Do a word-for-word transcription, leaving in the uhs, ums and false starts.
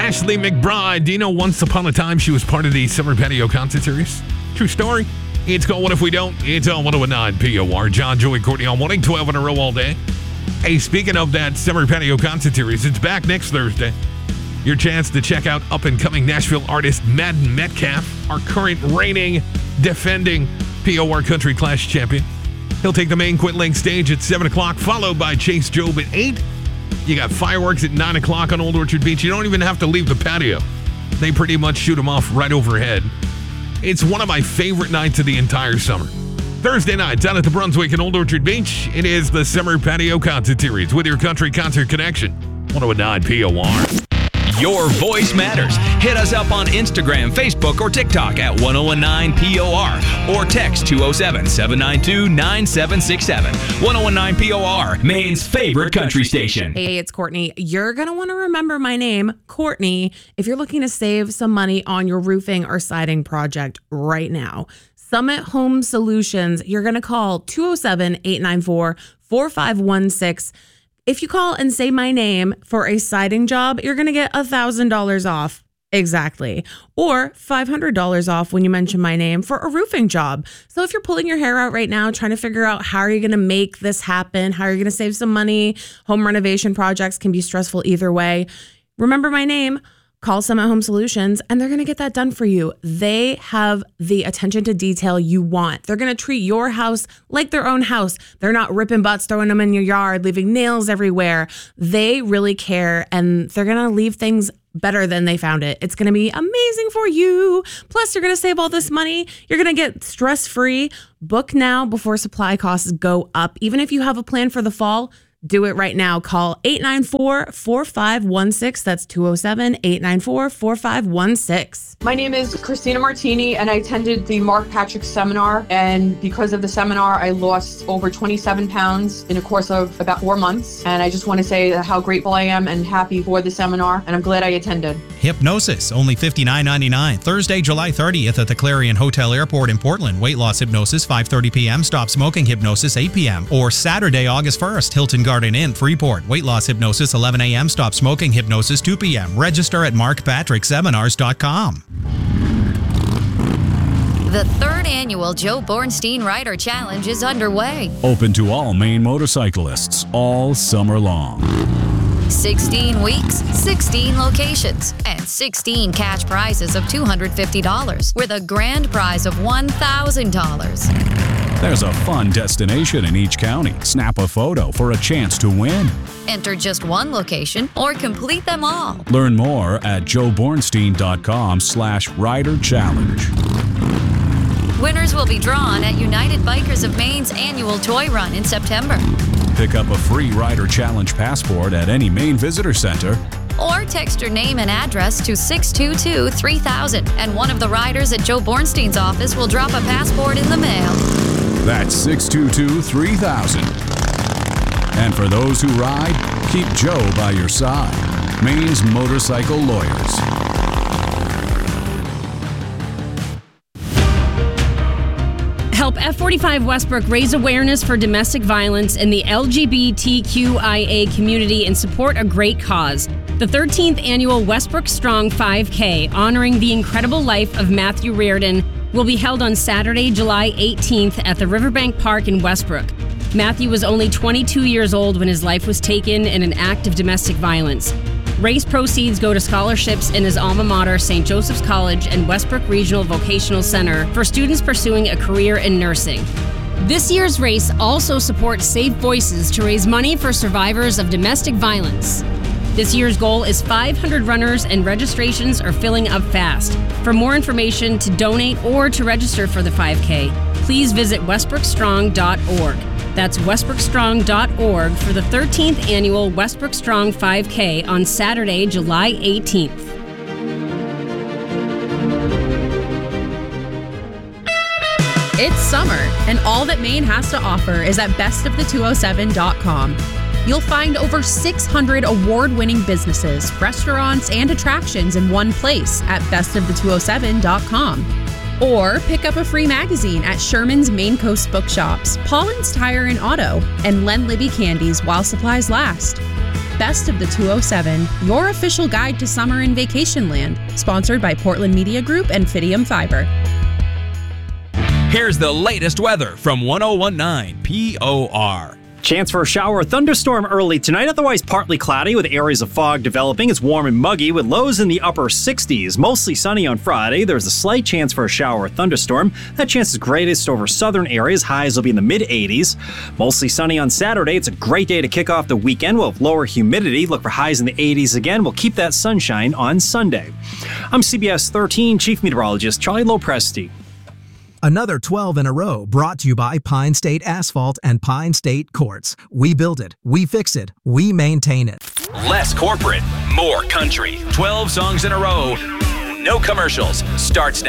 Ashley McBride. Do you know once upon a time she was part of the Summer Patio Concert Series? True story. It's called What If We Don't? It's on one oh nine P O R. John, Joey, Courtney on morning, twelve in a row all day. Hey, speaking of that Summer Patio Concert Series, it's back next Thursday. Your chance to check out up-and-coming Nashville artist Madden Metcalf, our current reigning, defending P O R Country Clash champion. He'll take the main Quit Link stage at seven o'clock, followed by Chase Job at eight. You got fireworks at nine o'clock on Old Orchard Beach. You don't even have to leave the patio. They pretty much shoot them off right overhead. It's one of my favorite nights of the entire summer. Thursday nights out at the Brunswick and Old Orchard Beach, it is the Summer Patio Concert Series with your country concert connection. one oh nine P O R. Your voice matters. Hit us up on Instagram, Facebook, or TikTok at one oh nine P O R or text two oh seven, seven nine two, nine seven six seven. one oh nine P O R, Maine's favorite country station. Hey, it's Courtney. You're going to want to remember my name, Courtney, if you're looking to save some money on your roofing or siding project right now. Summit Home Solutions, you're going to call two oh seven, eight nine four, four five one six. If you call and say my name for a siding job, you're going to get one thousand dollars off. Exactly. Or five hundred dollars off when you mention my name for a roofing job. So if you're pulling your hair out right now, trying to figure out how are you going to make this happen, how are you going to save some money, home renovation projects can be stressful either way. Remember my name. Call Summit Home Solutions, and they're going to get that done for you. They have the attention to detail you want. They're going to treat your house like their own house. They're not ripping butts, throwing them in your yard, leaving nails everywhere. They really care, and they're going to leave things better than they found it. It's going to be amazing for you. Plus, you're going to save all this money. You're going to get stress-free. Book now before supply costs go up. Even if you have a plan for the fall, do it right now. Call eight nine four, four five one six. That's two oh seven, eight nine four, four five one six. My name is Christina Martini, and I attended the Mark Patrick seminar. And because of the seminar, I lost over twenty-seven pounds in a course of about four months. And I just want to say how grateful I am and happy for the seminar. And I'm glad I attended. Hypnosis, only fifty-nine ninety-nine. Thursday, July thirtieth at the Clarion Hotel Airport in Portland. Weight loss hypnosis, five thirty p.m. Stop smoking hypnosis, eight p.m. Or Saturday, August first, Hilton Garden Inn, Freeport. Weight loss hypnosis, eleven a.m. Stop smoking hypnosis, two p.m. Register at mark patrick seminars dot com. The third annual Joe Bornstein Rider Challenge is underway. Open to all Maine motorcyclists all summer long. sixteen weeks, sixteen locations, and sixteen cash prizes of two hundred fifty dollars with a grand prize of one thousand dollars. There's a fun destination in each county. Snap a photo for a chance to win. Enter just one location or complete them all. Learn more at joe bornstein dot com slash rider challenge. Winners will be drawn at United Bikers of Maine's annual toy run in September. Pick up a free Rider Challenge passport at any Maine Visitor Center. Or text your name and address to six two two, three thousand, and one of the riders at Joe Bornstein's office will drop a passport in the mail. That's six two two, three thousand. And for those who ride, keep Joe by your side. Maine's Motorcycle Lawyers. Help F forty-five Westbrook raise awareness for domestic violence in the L G B T Q I A community and support a great cause. The thirteenth annual Westbrook Strong five K, honoring the incredible life of Matthew Reardon, will be held on Saturday, July eighteenth at the Riverbank Park in Westbrook. Matthew was only twenty-two years old when his life was taken in an act of domestic violence. Race proceeds go to scholarships in his alma mater, Saint Joseph's College and Westbrook Regional Vocational Center, for students pursuing a career in nursing. This year's race also supports Safe Voices to raise money for survivors of domestic violence. This year's goal is five hundred runners, and registrations are filling up fast. For more information, to donate, or to register for the five K, please visit westbrook strong dot org. That's westbrook strong dot org for the thirteenth annual Westbrook Strong five K on Saturday, July eighteenth. It's summer, and all that Maine has to offer is at best of the two oh seven dot com. You'll find over six hundred award-winning businesses, restaurants, and attractions in one place at best of the two oh seven dot com. Or pick up a free magazine at Sherman's Maine Coast Bookshops, Paulin's Tire and Auto, and Len Libby Candies while supplies last. Best of the two oh seven, your official guide to summer in Vacation Land. Sponsored by Portland Media Group and Fidium Fiber. Here's the latest weather from ten nineteen P O R. Chance for a shower or thunderstorm early tonight, otherwise partly cloudy with areas of fog developing. It's warm and muggy with lows in the upper sixties. Mostly sunny on Friday. There's a slight chance for a shower or thunderstorm. That chance is greatest over southern areas. Highs will be in the mid eighties. Mostly sunny on Saturday. It's a great day to kick off the weekend. We'll have lower humidity. Look for highs in the eighties again. We'll keep that sunshine on Sunday. I'm C B S thirteen Chief Meteorologist Charlie Lopresti. Another twelve in a row brought to you by Pine State Asphalt and Pine State Quartz. We build it, we fix it, we maintain it. Less corporate, more country. twelve songs in a row. No commercials. Starts now.